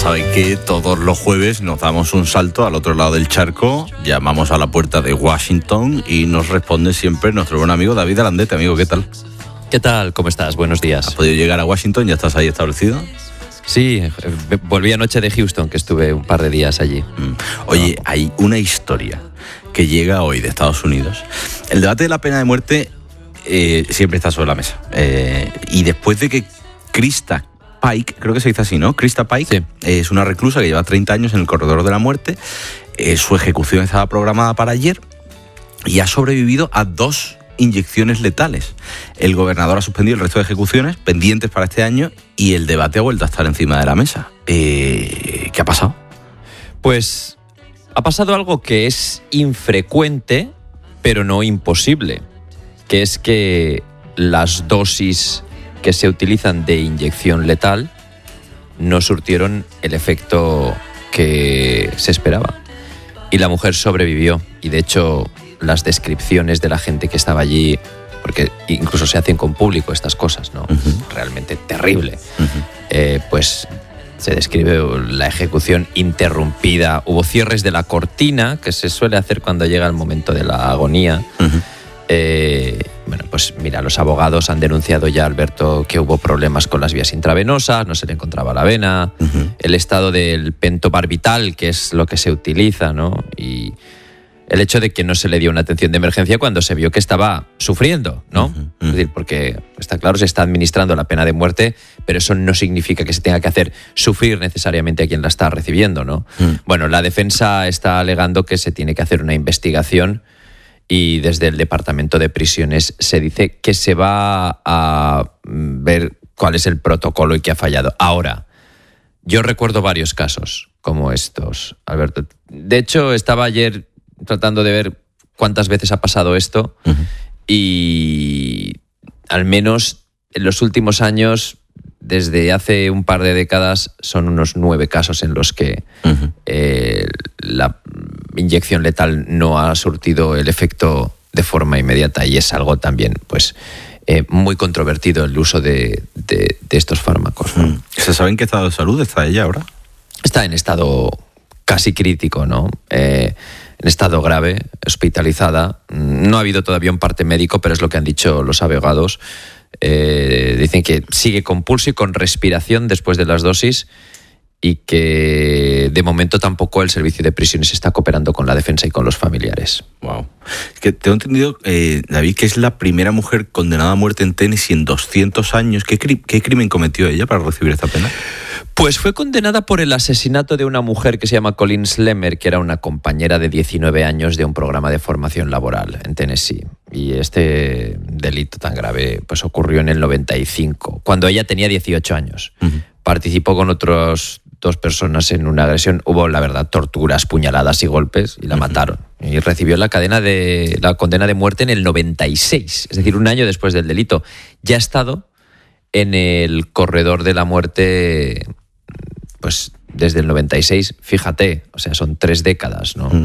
saben que todos los jueves nos damos un salto al otro lado del charco, llamamos a la puerta de Washington y nos responde siempre nuestro buen amigo David Alandete. Amigo, ¿qué tal? ¿Qué tal? ¿Cómo estás? Buenos días. ¿Has podido llegar a Washington? ¿Ya estás ahí establecido? Sí, volví anoche de Houston, que estuve un par de días allí. Oye, hay una historia que llega hoy de Estados Unidos. El debate de la pena de muerte siempre está sobre la mesa. Y después de que Krista Pike, creo que se dice así, ¿no? Krista Pike, sí, es una reclusa que lleva 30 años en el corredor de la muerte. Su ejecución estaba programada para ayer y ha sobrevivido a 2 inyecciones letales. El gobernador ha suspendido el resto de ejecuciones pendientes para este año y el debate ha vuelto a estar encima de la mesa. ¿Qué ha pasado? Pues ha pasado algo que es infrecuente, pero no imposible, que es que las dosis que se utilizan de inyección letal no surtieron el efecto que se esperaba. Y la mujer sobrevivió. Y de hecho, las descripciones de la gente que estaba allí, porque incluso se hacen con público estas cosas, ¿no? Realmente terrible. Pues se describe la ejecución interrumpida. Hubo cierres de la cortina, que se suele hacer cuando llega el momento de la agonía. Bueno, pues mira, los abogados han denunciado ya, Alberto, que hubo problemas con las vías intravenosas, no se le encontraba la vena, el estado del pentobarbital, que es lo que se utiliza, ¿no? Y el hecho de que no se le dio una atención de emergencia cuando se vio que estaba sufriendo, ¿no? Es decir, porque está claro, se está administrando la pena de muerte, pero eso no significa que se tenga que hacer sufrir necesariamente a quien la está recibiendo, ¿no? Bueno, la defensa está alegando que se tiene que hacer una investigación y desde el Departamento de Prisiones se dice que se va a ver cuál es el protocolo y qué ha fallado. Ahora, yo recuerdo varios casos como estos, Alberto. De hecho, estaba ayer tratando de ver cuántas veces ha pasado esto y al menos en los últimos años, desde hace un par de décadas, son unos 9 casos en los que la inyección letal no ha surtido el efecto de forma inmediata y es algo también pues muy controvertido el uso de estos fármacos, ¿no? ¿Se sabe en qué estado de salud está ella ahora? Está en estado casi crítico, ¿no? En estado grave, hospitalizada. No ha habido todavía un parte médico, pero es lo que han dicho los abogados. Dicen que sigue con pulso y con respiración después de las dosis y que de momento tampoco el servicio de prisiones está cooperando con la defensa y con los familiares. Wow. Es que tengo entendido, David, que es la primera mujer condenada a muerte en Tennessee en 200 años. ¿Qué crimen cometió ella para recibir esta pena? Pues fue condenada por el asesinato de una mujer que se llama Colleen Slemmer, que era una compañera de 19 años de un programa de formación laboral en Tennessee. Y este delito tan grave pues ocurrió en el 95, cuando ella tenía 18 años. Participó con otros 2 personas en una agresión. Hubo, la verdad, torturas, puñaladas y golpes y la mataron. Y recibió la condena de muerte en el 96, es decir, un año después del delito. Ya ha estado en el corredor de la muerte pues desde el 96, fíjate, o sea, son 3 décadas, ¿no?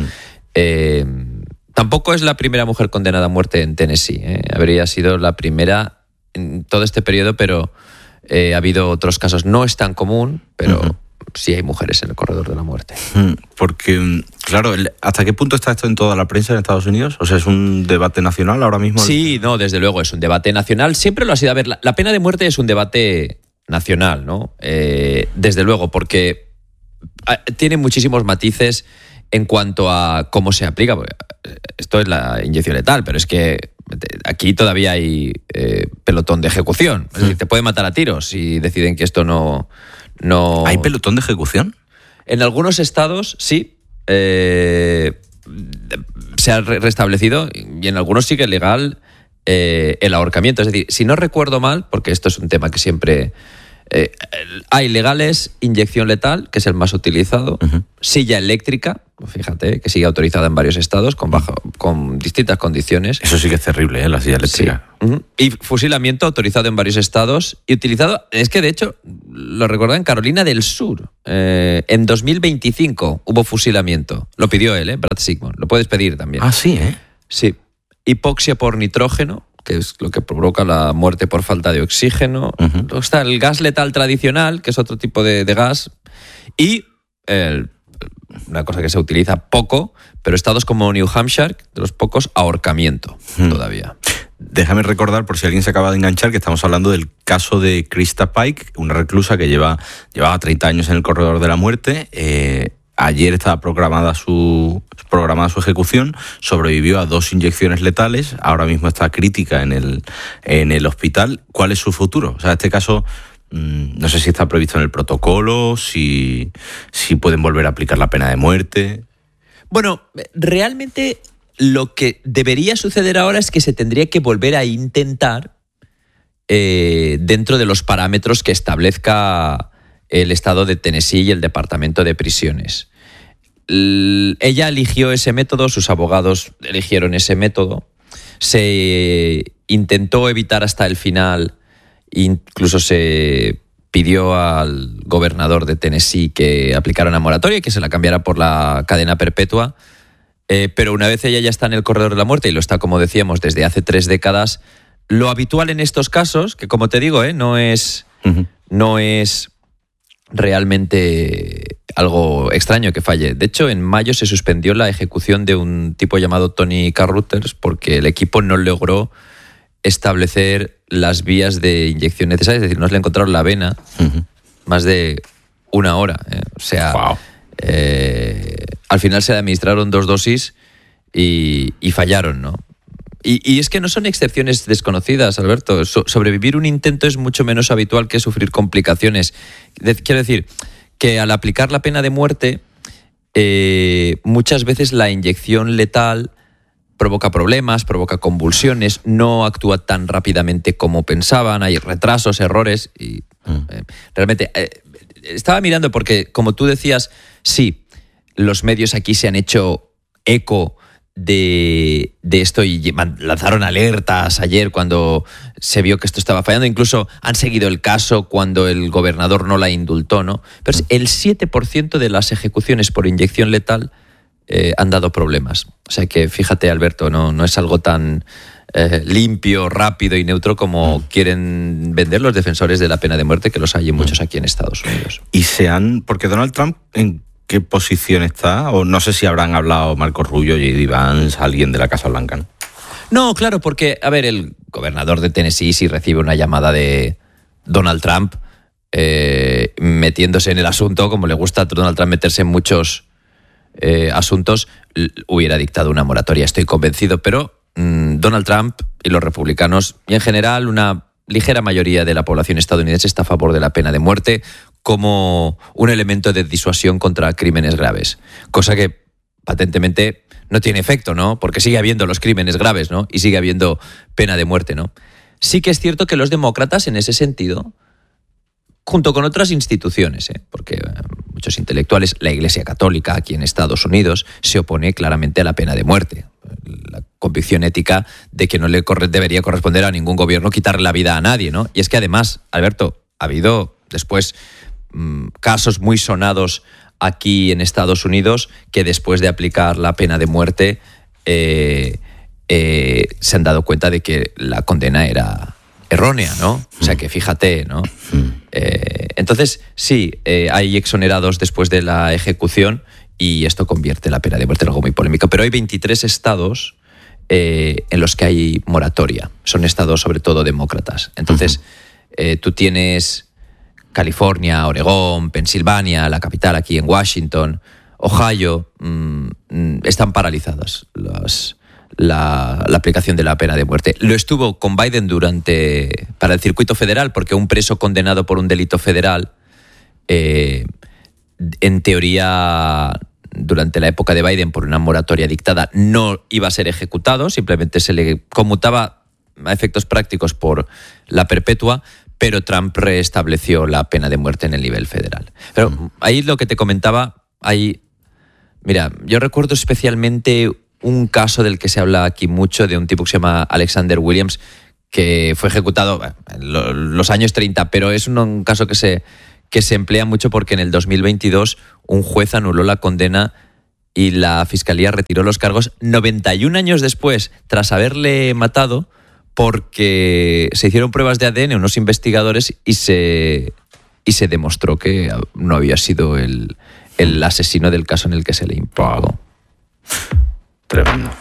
Tampoco es la primera mujer condenada a muerte en Tennessee, habría sido la primera en todo este periodo, pero ha habido otros casos. No es tan común, pero sí hay mujeres en el corredor de la muerte. Porque, claro, ¿hasta qué punto está esto en toda la prensa en Estados Unidos? O sea, ¿es un debate nacional ahora mismo? Sí, no, desde luego es un debate nacional. Siempre lo ha sido. A ver, la pena de muerte es un debate nacional, ¿no? Desde luego, porque tiene muchísimos matices en cuanto a cómo se aplica. Esto es la inyección letal, pero es que aquí todavía hay pelotón de ejecución. Es decir, te puede matar a tiros si deciden que esto no... ¿Hay pelotón de ejecución? En algunos estados sí. Se ha restablecido y en algunos sigue legal el ahorcamiento. Es decir, si no recuerdo mal, porque esto es un tema que siempre... hay legales, inyección letal, que es el más utilizado, silla eléctrica, fíjate, que sigue autorizada en varios estados con distintas condiciones. Eso sí que es terrible, la silla eléctrica. Sí. Y fusilamiento autorizado en varios estados y utilizado, es que de hecho, lo recordaba en Carolina del Sur, en 2025 hubo fusilamiento. Lo pidió él, Brad Sigmund, lo puedes pedir también. Ah, sí, Sí. Hipoxia por nitrógeno, que es lo que provoca la muerte por falta de oxígeno. Luego está el gas letal tradicional, que es otro tipo de gas, Y una cosa que se utiliza poco, pero estados como New Hampshire, de los pocos, ahorcamiento todavía. Déjame recordar, por si alguien se acaba de enganchar, que estamos hablando del caso de Krista Pike, una reclusa que llevaba 30 años en el corredor de la muerte. Ayer estaba programada su ejecución, sobrevivió a 2 inyecciones letales, ahora mismo está crítica en el hospital. ¿Cuál es su futuro? O sea, este caso, no sé si está previsto en el protocolo, si pueden volver a aplicar la pena de muerte. Bueno, realmente lo que debería suceder ahora es que se tendría que volver a intentar dentro de los parámetros que establezca el estado de Tennessee y el Departamento de Prisiones. Ella eligió ese método, sus abogados eligieron ese método. Se intentó evitar hasta el final, incluso se pidió al gobernador de Tennessee que aplicara una moratoria y que se la cambiara por la cadena perpetua. Pero una vez ella ya está en el corredor de la muerte, y lo está, como decíamos, desde hace 3 décadas, lo habitual en estos casos, que como te digo, no es realmente algo extraño que falle. De hecho, en mayo se suspendió la ejecución de un tipo llamado Tony Carruthers porque el equipo no logró establecer las vías de inyección necesarias, es decir, no se le encontraron la vena más de 1 hora. O sea, wow. Al final se le administraron 2 dosis y fallaron, ¿no? Y es que no son excepciones desconocidas, Alberto. Sobrevivir un intento es mucho menos habitual que sufrir complicaciones. Quiero decir que al aplicar la pena de muerte, muchas veces la inyección letal provoca problemas, provoca convulsiones, no actúa tan rápidamente como pensaban, hay retrasos, errores. Y realmente estaba mirando porque, como tú decías, sí, los medios aquí se han hecho eco de esto y lanzaron alertas ayer cuando se vio que esto estaba fallando. Incluso han seguido el caso cuando el gobernador no la indultó, ¿no? Pero el 7% de las ejecuciones por inyección letal han dado problemas. O sea que fíjate, Alberto, no es algo tan limpio, rápido y neutro como quieren vender los defensores de la pena de muerte, que los hay muchos aquí en Estados Unidos. Porque Donald Trump, ¿en qué posición está? O no sé si habrán hablado Marco Rubio, J.D. Vance, alguien de la Casa Blanca, ¿no? No, claro, porque, a ver, el gobernador de Tennessee, si recibe una llamada de Donald Trump metiéndose en el asunto, como le gusta a Donald Trump meterse en muchos asuntos, hubiera dictado una moratoria, estoy convencido, pero Donald Trump y los republicanos, y en general una ligera mayoría de la población estadounidense, está a favor de la pena de muerte como un elemento de disuasión contra crímenes graves, cosa que patentemente no tiene efecto, ¿no? Porque sigue habiendo los crímenes graves, ¿no? Y sigue habiendo pena de muerte, ¿no? Sí que es cierto que los demócratas, en ese sentido, junto con otras instituciones, porque muchos intelectuales, la Iglesia Católica aquí en Estados Unidos se opone claramente a la pena de muerte. La convicción ética de que no le debería corresponder a ningún gobierno quitarle la vida a nadie, ¿no? Y es que además, Alberto, ha habido después casos muy sonados aquí en Estados Unidos que después de aplicar la pena de muerte se han dado cuenta de que la condena era errónea, ¿no? O sea que fíjate, ¿no? Entonces, sí, hay exonerados después de la ejecución y esto convierte la pena de muerte en algo muy polémico. Pero hay 23 estados en los que hay moratoria. Son estados sobre todo demócratas. Entonces, tú tienes California, Oregón, Pensilvania, la capital aquí en Washington, Ohio, están paralizadas la aplicación de la pena de muerte. Lo estuvo con Biden para el circuito federal, porque un preso condenado por un delito federal, en teoría, durante la época de Biden, por una moratoria dictada, no iba a ser ejecutado, simplemente se le conmutaba a efectos prácticos por la perpetua, pero Trump restableció la pena de muerte en el nivel federal. Pero ahí lo que te comentaba, mira, yo recuerdo especialmente un caso del que se habla aquí mucho, de un tipo que se llama Alexander Williams, que fue ejecutado en los años 30, pero es un caso que se emplea mucho porque en el 2022 un juez anuló la condena y la fiscalía retiró los cargos 91 años después, tras haberle matado, porque se hicieron pruebas de ADN unos investigadores y se y se demostró que no había sido el asesino del caso en el que se le imputó. Tremendo.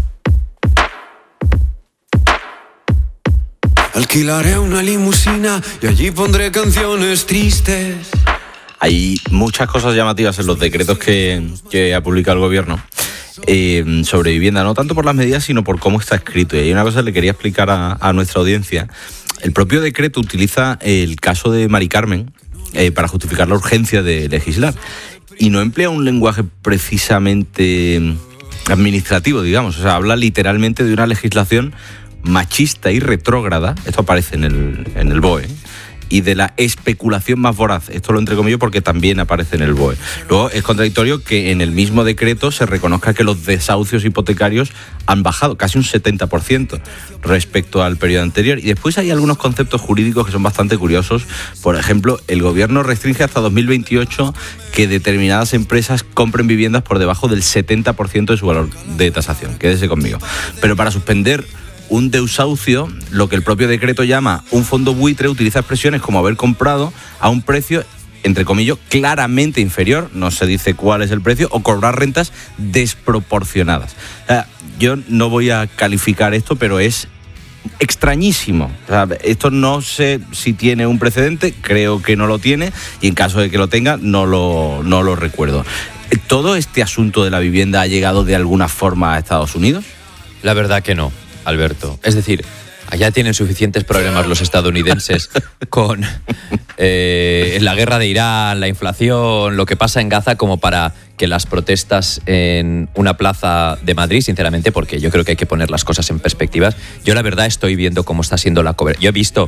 Alquilaré una limusina y allí pondré canciones tristes. Hay muchas cosas llamativas en los decretos que ha publicado el gobierno sobre vivienda, no tanto por las medidas, sino por cómo está escrito. Y hay una cosa que le quería explicar a nuestra audiencia. El propio decreto utiliza el caso de Mari Carmen para justificar la urgencia de legislar. Y no emplea un lenguaje precisamente administrativo, digamos. O sea, habla literalmente de una legislación machista y retrógrada, esto aparece en el BOE, y de la especulación más voraz, esto lo entrecomillo porque también aparece en el BOE. Luego es contradictorio que en el mismo decreto se reconozca que los desahucios hipotecarios han bajado casi un 70% respecto al periodo anterior. Y después hay algunos conceptos jurídicos que son bastante curiosos. Por ejemplo, el gobierno restringe hasta 2028 que determinadas empresas compren viviendas por debajo del 70% de su valor de tasación. Quédese conmigo. Pero para suspender un desahucio, lo que el propio decreto llama un fondo buitre, utiliza expresiones como haber comprado a un precio, entre comillas, claramente inferior, no se dice cuál es el precio, o cobrar rentas desproporcionadas. O sea, yo no voy a calificar esto, pero es extrañísimo. O sea, esto no sé si tiene un precedente, creo que no lo tiene, y en caso de que lo tenga, no lo recuerdo. ¿Todo este asunto de la vivienda ha llegado de alguna forma a Estados Unidos? La verdad que no, Alberto. Es decir, allá tienen suficientes problemas los estadounidenses con la guerra de Irán, la inflación, lo que pasa en Gaza, como para que las protestas en una plaza de Madrid, sinceramente, porque yo creo que hay que poner las cosas en perspectivas. Yo la verdad estoy viendo cómo está siendo la cobertura. Yo he visto,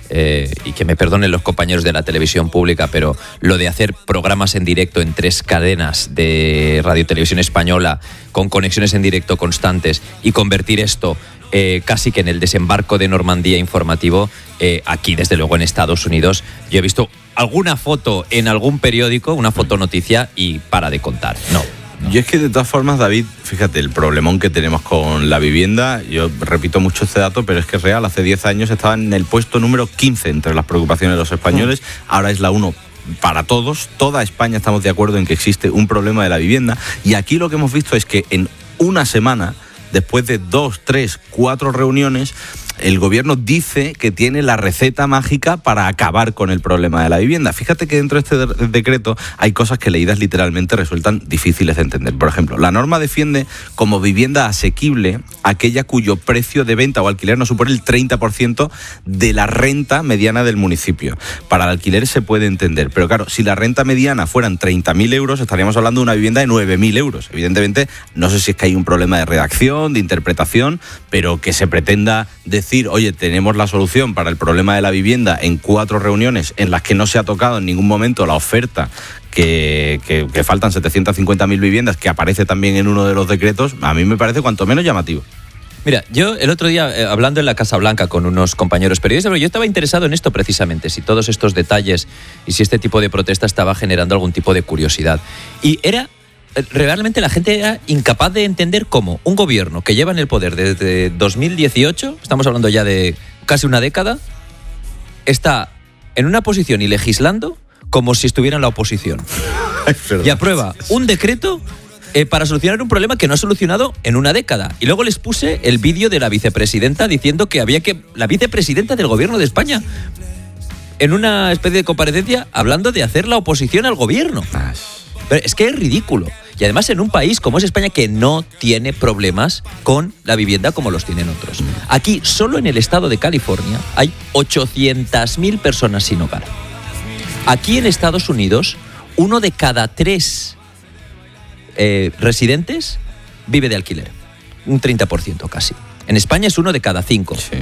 y que me perdonen los compañeros de la televisión pública, pero lo de hacer programas en directo en 3 cadenas de Radio y Televisión Española con conexiones en directo constantes y convertir esto casi que en el desembarco de Normandía informativo, aquí desde luego en Estados Unidos, yo he visto alguna foto en algún periódico, una fotonoticia, y para de contar. No. Yo es que de todas formas, David, fíjate, el problemón que tenemos con la vivienda, yo repito mucho este dato, pero es que es real. Hace 10 años estaba en el puesto número 15 entre las preocupaciones de los españoles, ahora es la 1 para todos. Toda España estamos de acuerdo en que existe un problema de la vivienda, y aquí lo que hemos visto es que en una semana, después de 2, 3, 4 reuniones, el gobierno dice que tiene la receta mágica para acabar con el problema de la vivienda. Fíjate que dentro de este decreto hay cosas que leídas literalmente resultan difíciles de entender. Por ejemplo, la norma defiende como vivienda asequible aquella cuyo precio de venta o alquiler no supone el 30% de la renta mediana del municipio. Para el alquiler se puede entender, pero claro, si la renta mediana fueran 30.000 euros, estaríamos hablando de una vivienda de 9.000 euros. Evidentemente, no sé si es que hay un problema de redacción, de interpretación, pero que se pretenda decir, oye, tenemos la solución para el problema de la vivienda en 4 reuniones en las que no se ha tocado en ningún momento la oferta, que faltan 750.000 viviendas, que aparece también en uno de los decretos, a mí me parece cuanto menos llamativo. Mira, yo el otro día, hablando en la Casa Blanca con unos compañeros periodistas, pero yo estaba interesado en esto precisamente, si todos estos detalles y si este tipo de protesta estaba generando algún tipo de curiosidad. Y realmente la gente era incapaz de entender cómo un gobierno que lleva en el poder desde 2018, estamos hablando ya de casi una década, está en una posición y legislando como si estuviera en la oposición. Y aprueba un decreto para solucionar un problema que no ha solucionado en una década. Y luego les puse el vídeo de la vicepresidenta diciendo que la vicepresidenta del gobierno de España, en una especie de comparecencia, hablando de hacer la oposición al gobierno. Pero es que es ridículo. Y además en un país como es España, que no tiene problemas con la vivienda como los tienen otros. Aquí, solo en el estado de California, hay 800.000 personas sin hogar. Aquí en Estados Unidos, 1 de cada 3 residentes vive de alquiler. Un 30% casi. En España es 1 de cada 5. Sí.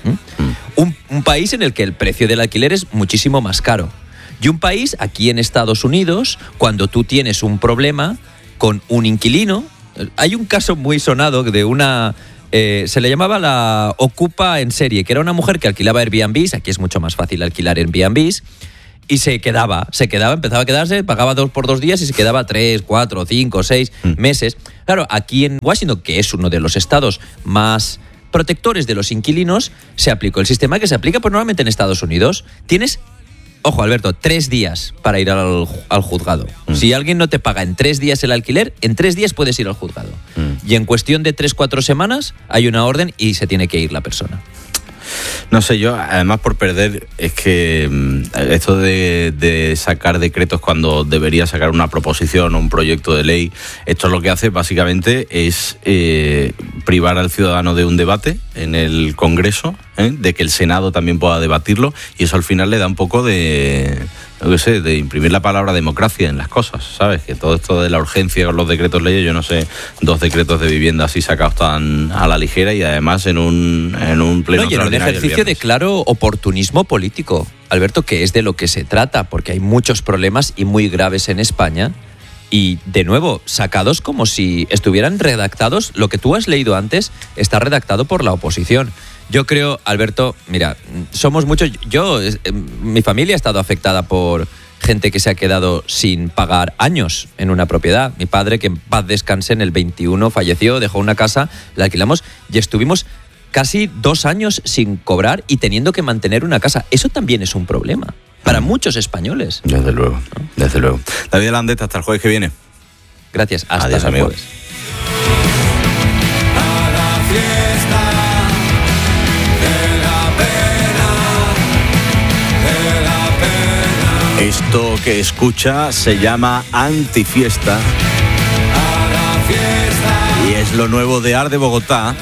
Un país en el que el precio del alquiler es muchísimo más caro. Y un país, aquí en Estados Unidos, cuando tú tienes un problema con un inquilino, hay un caso muy sonado de una, se le llamaba la ocupa en serie, que era una mujer que alquilaba Airbnbs, aquí es mucho más fácil alquilar Airbnbs, y se quedaba, empezaba a quedarse, pagaba 2 por 2 días y se quedaba 3, 4, 5, 6 meses. Claro, aquí en Washington, que es uno de los estados más protectores de los inquilinos, se aplicó el sistema que se aplica pues normalmente en Estados Unidos. Tienes Ojo, Alberto, 3 días para ir al juzgado. Si alguien no te paga en 3 días el alquiler, en 3 días puedes ir al juzgado. Y en cuestión de 3-4 semanas hay una orden y se tiene que ir la persona. No sé, yo, además por perder, es que esto de sacar decretos cuando debería sacar una proposición o un proyecto de ley, esto lo que hace básicamente es privar al ciudadano de un debate en el Congreso, de que el Senado también pueda debatirlo, y eso al final le da un poco de imprimir la palabra democracia en las cosas, ¿sabes? Que todo esto de la urgencia con los decretos leyes, yo no sé, 2 decretos de vivienda así sacados tan a la ligera y además en un pleno extraordinario. Un ejercicio de claro oportunismo político, Alberto, que es de lo que se trata, porque hay muchos problemas y muy graves en España y, de nuevo, sacados como si estuvieran redactados. Lo que tú has leído antes está redactado por la oposición. Yo creo, Alberto, mira, somos muchos. Mi familia ha estado afectada por gente que se ha quedado sin pagar años en una propiedad. Mi padre, que en paz descanse, en el 21 falleció, dejó una casa, la alquilamos y estuvimos casi 2 años sin cobrar y teniendo que mantener una casa. Eso también es un problema para muchos españoles. Desde luego, ¿no? Desde luego. David Landeta, hasta el jueves que viene. Gracias, hasta Adiós, el jueves. Esto que escucha se llama Antifiesta y es lo nuevo de Ar de Bogotá,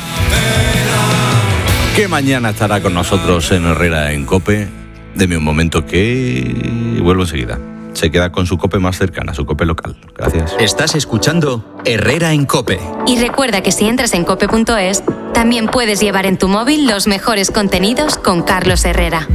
que mañana estará con nosotros en Herrera en COPE. Deme un momento que vuelvo enseguida. Se queda con su COPE más cercana, su COPE local. Gracias. Estás escuchando Herrera en COPE. Y recuerda que si entras en cope.es, también puedes llevar en tu móvil los mejores contenidos con Carlos Herrera.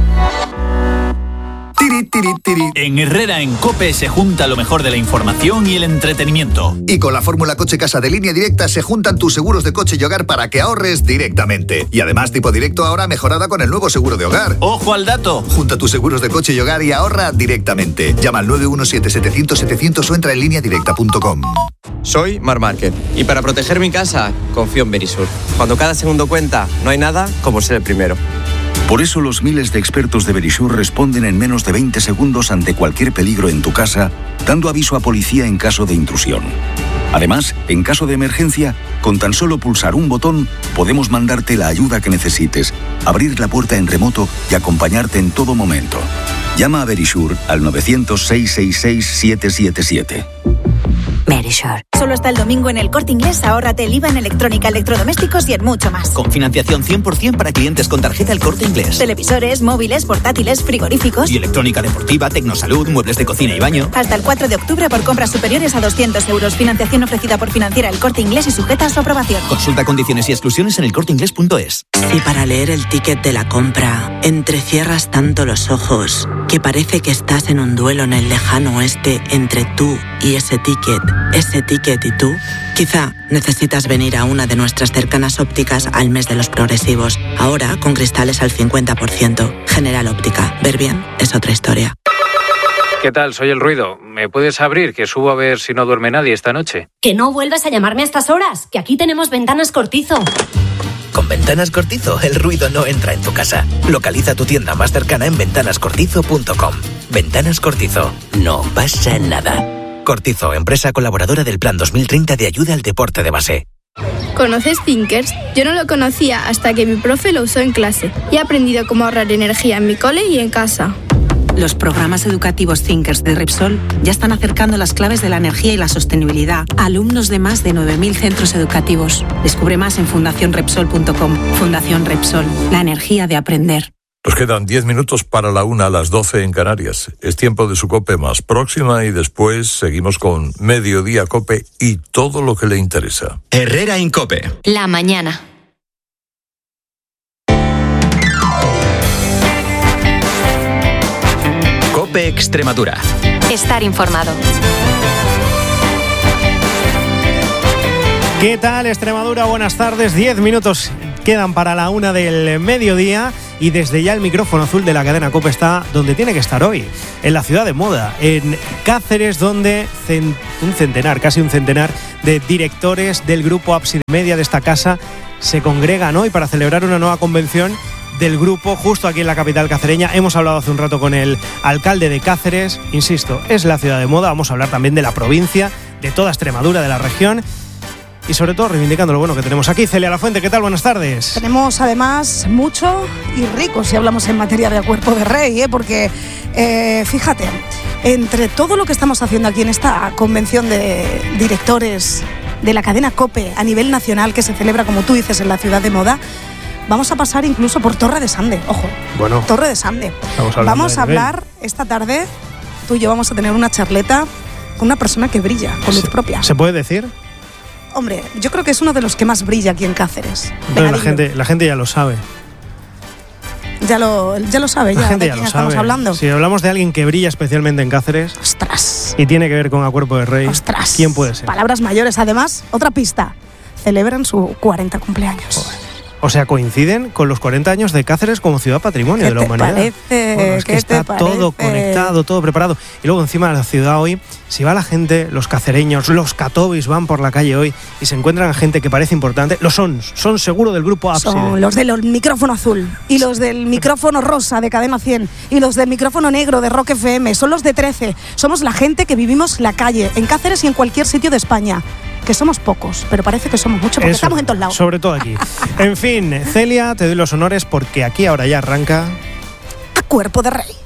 En Herrera en COPE se junta lo mejor de la información y el entretenimiento. Y con la fórmula Coche Casa de Línea Directa se juntan tus seguros de coche y hogar para que ahorres directamente. Y además tipo directo ahora mejorada con el nuevo seguro de hogar. ¡Ojo al dato! Junta tus seguros de coche y hogar y ahorra directamente. Llama al 917-700-700 o entra en lineadirecta.com. Soy Marc Márquez y para proteger mi casa confío en Verisur. Cuando cada segundo cuenta, no hay nada como ser el primero. Por eso los miles de expertos de Verisur responden en menos de 20 segundos ante cualquier peligro en tu casa, dando aviso a policía en caso de intrusión. Además, en caso de emergencia, con tan solo pulsar un botón, podemos mandarte la ayuda que necesites, abrir la puerta en remoto y acompañarte en todo momento. Llama a Verisur al 900-666-777. Verisur. Solo hasta el domingo en El Corte Inglés ahórrate el IVA en electrónica, electrodomésticos y en mucho más. Con financiación 100% para clientes con tarjeta El Corte Inglés. Televisores, móviles, portátiles, frigoríficos. Y electrónica deportiva, tecnosalud, muebles de cocina y baño. Hasta el 4 de octubre por compras superiores a 200 euros. Financiación ofrecida por Financiera El Corte Inglés y sujeta a su aprobación. Consulta condiciones y exclusiones en elcorteinglés.es. Si para leer el ticket de la compra entrecierras tanto los ojos que parece que estás en un duelo en el lejano oeste entre tú y ese ticket y tú, quizá necesitas venir a una de nuestras cercanas ópticas al mes de los progresivos. Ahora con cristales al 50%. General Óptica. Ver bien es otra historia. ¿Qué tal? Soy El Ruido. ¿Me puedes abrir? Que subo a ver si no duerme nadie esta noche. Que no vuelvas a llamarme a estas horas, que aquí tenemos Ventanas Cortizo. Con Ventanas Cortizo, el ruido no entra en tu casa. Localiza tu tienda más cercana en ventanascortizo.com. Ventanas Cortizo. No pasa nada. Cortizo, empresa colaboradora del Plan 2030 de ayuda al deporte de base. ¿Conoces Thinkers? Yo no lo conocía hasta que mi profe lo usó en clase. Y he aprendido cómo ahorrar energía en mi cole y en casa. Los programas educativos Thinkers de Repsol ya están acercando las claves de la energía y la sostenibilidad a alumnos de más de 9.000 centros educativos. Descubre más en fundacionrepsol.com. Fundación Repsol, la energía de aprender. Nos quedan 10 minutos para la 1 a las 12 en Canarias. Es tiempo de su COPE más próxima y después seguimos con Mediodía COPE y todo lo que le interesa. Herrera en COPE. La mañana. COPE Extremadura. Estar informado. ¿Qué tal, Extremadura? Buenas tardes. 10 minutos quedan para la 1 del mediodía y desde ya el micrófono azul de la cadena COPE está donde tiene que estar hoy, en la ciudad de moda, en Cáceres, donde casi un centenar de directores del grupo Ábside Media de esta casa se congregan hoy para celebrar una nueva convención del grupo, justo aquí en la capital cacereña. Hemos hablado hace un rato con el alcalde de Cáceres, insisto, es la ciudad de moda. Vamos a hablar también de la provincia, de toda Extremadura, de la región y sobre todo reivindicando lo bueno que tenemos aquí. Celia Lafuente, ¿qué tal? Buenas tardes. Tenemos además mucho y rico si hablamos en materia de Cuerpo de Rey, porque fíjate, entre todo lo que estamos haciendo aquí en esta convención de directores de la cadena COPE a nivel nacional que se celebra, como tú dices, en la ciudad de moda, vamos a pasar incluso por Torre de Sande, ojo, bueno, Torre de Sande. Vamos a hablar esta tarde, tú y yo vamos a tener una charleta con una persona que brilla con luz propia. ¿Se puede decir? Hombre, yo creo que es uno de los que más brilla aquí en Cáceres. Pero la gente ya lo sabe. Ya lo sabe, ya. La gente ¿de ya quién lo estamos sabe. hablando? Si hablamos de alguien que brilla especialmente en Cáceres. ¡Ostras! Y tiene que ver con A Cuerpo de Rey. ¡Ostras! ¿Quién puede ser? Palabras mayores. Además, otra pista. Celebran su 40 cumpleaños. Joder. O sea, coinciden con los 40 años de Cáceres como ciudad patrimonio de la humanidad. Parece? Es que está todo conectado, todo preparado. Y luego encima de la ciudad hoy, si va la gente, los cacereños, los catobis van por la calle hoy y se encuentran a gente que parece importante, son seguro del grupo Ábside. Son los del micrófono azul y los del micrófono rosa de Cadena 100 y los del micrófono negro de Rock FM, son los de 13. Somos la gente que vivimos la calle, en Cáceres y en cualquier sitio de España. Que somos pocos, pero parece que somos muchos porque estamos en todos lados. Sobre todo aquí. En fin, Celia, te doy los honores porque aquí ahora ya arranca... A Cuerpo de Rey.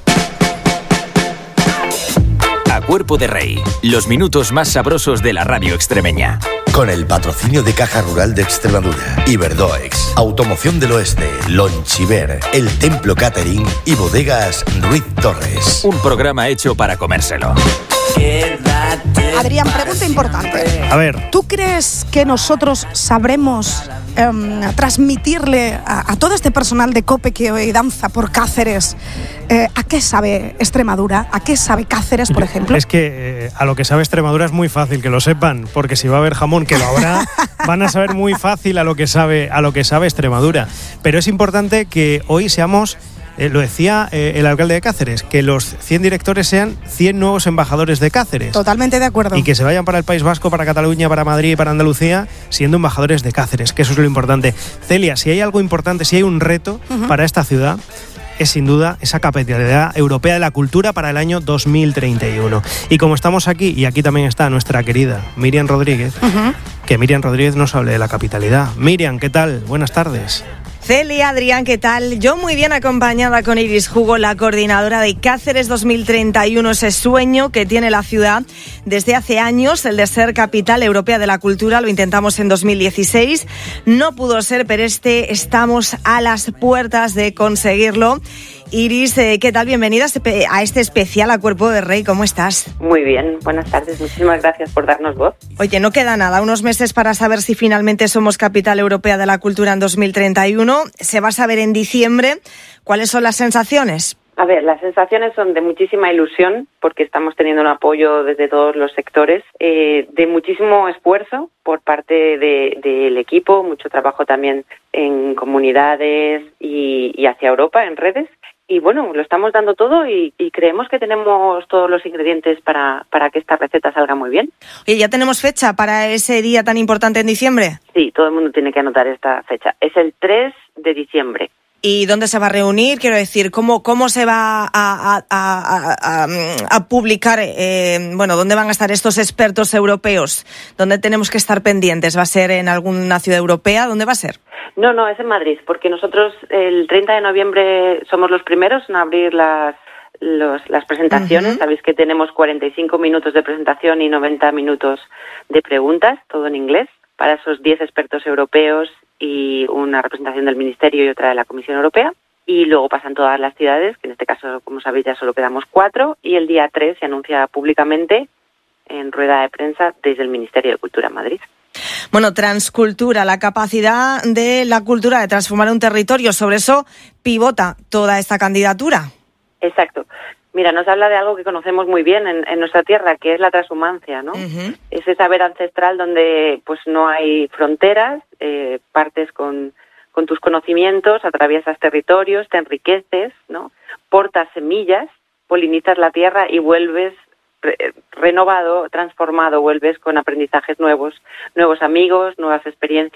A Cuerpo de Rey, los minutos más sabrosos de la radio extremeña. Con el patrocinio de Caja Rural de Extremadura, Iberdoex, Automoción del Oeste, Lonchiver, El Templo Catering y Bodegas Ruiz Torres. Un programa hecho para comérselo. Adrián, pregunta importante. A ver. ¿Tú crees que nosotros sabremos transmitirle a todo este personal de COPE que hoy danza por Cáceres a qué sabe Extremadura, a qué sabe Cáceres, por ejemplo? Es que a lo que sabe Extremadura es muy fácil que lo sepan, porque si va a haber jamón, que lo habrá, van a saber muy fácil a lo que sabe Extremadura. Pero es importante que hoy seamos... lo decía el alcalde de Cáceres, que los 100 directores sean 100 nuevos embajadores de Cáceres. Totalmente de acuerdo. Y que se vayan para el País Vasco, para Cataluña, para Madrid y para Andalucía, siendo embajadores de Cáceres, que eso es lo importante. Celia, si hay algo importante, si hay un reto para esta ciudad, es sin duda esa capitalidad europea de la cultura para el año 2031. Y como estamos aquí, y aquí también está nuestra querida Miriam Rodríguez, que Miriam Rodríguez nos hable de la capitalidad. Miriam, ¿qué tal? Buenas tardes. Celia, Adrián, ¿qué tal? Yo muy bien acompañada con Iris Hugo, la coordinadora de Cáceres 2031, ese sueño que tiene la ciudad desde hace años, el de ser capital europea de la cultura. Lo intentamos en 2016, no pudo ser, pero estamos a las puertas de conseguirlo. Iris, ¿qué tal? Bienvenida a este especial A Cuerpo de Rey. ¿Cómo estás? Muy bien, buenas tardes. Muchísimas gracias por darnos voz. Oye, no queda nada, unos meses para saber si finalmente somos capital europea de la cultura en 2031. Se va a saber en diciembre. ¿Cuáles son las sensaciones? A ver, las sensaciones son de muchísima ilusión porque estamos teniendo un apoyo desde todos los sectores, de muchísimo esfuerzo por parte del equipo, mucho trabajo también en comunidades y hacia Europa, en redes. Y bueno, lo estamos dando todo y creemos que tenemos todos los ingredientes para que esta receta salga muy bien. Oye, ¿ya tenemos fecha para ese día tan importante en diciembre? Sí, todo el mundo tiene que anotar esta fecha. Es el 3 de diciembre. ¿Y dónde se va a reunir? Quiero decir, ¿cómo se va a publicar? ¿Dónde van a estar estos expertos europeos? ¿Dónde tenemos que estar pendientes? ¿Va a ser en alguna ciudad europea? ¿Dónde va a ser? No, es en Madrid, porque nosotros el 30 de noviembre somos los primeros en abrir las presentaciones. Sabéis que tenemos 45 minutos de presentación y 90 minutos de preguntas, todo en inglés, para esos 10 expertos europeos y una representación del Ministerio y otra de la Comisión Europea. Y luego pasan todas las ciudades, que en este caso, como sabéis, ya solo quedamos 4, y el día 3 se anuncia públicamente en rueda de prensa desde el Ministerio de Cultura en Madrid. Bueno, transcultura, la capacidad de la cultura de transformar un territorio, sobre eso pivota toda esta candidatura. Exacto. Mira, nos habla de algo que conocemos muy bien en nuestra tierra, que es la transhumancia, ¿no? Ese saber ancestral donde pues no hay fronteras, partes con tus conocimientos, atraviesas territorios, te enriqueces, ¿no? Portas semillas, polinizas la tierra y vuelves renovado, transformado, vuelves con aprendizajes nuevos amigos, nuevas experiencias.